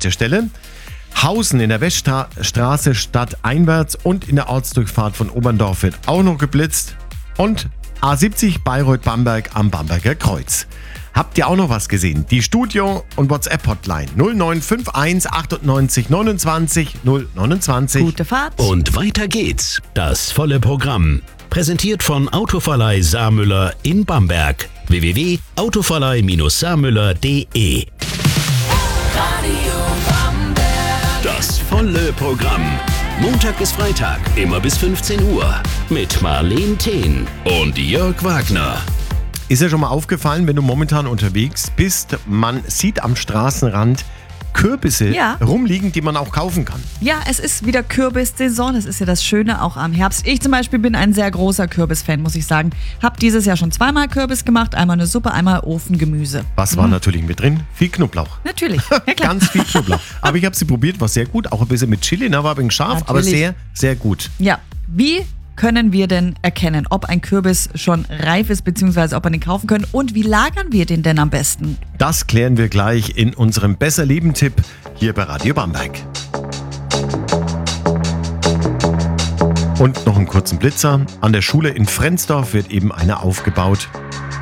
Haltestelle. Hausen in der Weststraße stadteinwärts und in der Ortsdurchfahrt von Oberndorf wird auch noch geblitzt. Und A70 Bayreuth-Bamberg am Bamberger Kreuz. Habt ihr auch noch was gesehen? Die Studio- und WhatsApp-Hotline 0951 98 29 029. Gute Fahrt. Und weiter geht's. Das volle Programm. Präsentiert von Autoverleih Saarmüller in Bamberg. www.autoverleih-saarmüller.de. Das volle Programm. Montag bis Freitag, immer bis 15 Uhr. Mit Marleen Thehn und Jörg Wagner. Ist ja schon mal aufgefallen, wenn du momentan unterwegs bist, man sieht am Straßenrand Kürbisse rumliegen, die man auch kaufen kann. Ja, es ist wieder Kürbissaison. Das ist ja das Schöne auch am Herbst. Ich zum Beispiel bin ein sehr großer Kürbisfan, muss ich sagen. Hab dieses Jahr schon zweimal Kürbis gemacht. Einmal eine Suppe, einmal Ofengemüse. Was war natürlich mit drin? Viel Knoblauch. Natürlich, ja klar. Ganz viel Knoblauch. Aber ich habe sie probiert, war sehr gut. Auch ein bisschen mit Chili, war ein bisschen scharf, aber sehr, sehr gut. Ja, wie können wir denn erkennen, ob ein Kürbis schon reif ist, beziehungsweise ob wir den kaufen können und wie lagern wir den denn am besten? Das klären wir gleich in unserem Besser-Leben-Tipp hier bei Radio Bamberg. Und noch einen kurzen Blitzer. An der Schule in Frensdorf wird eben einer aufgebaut.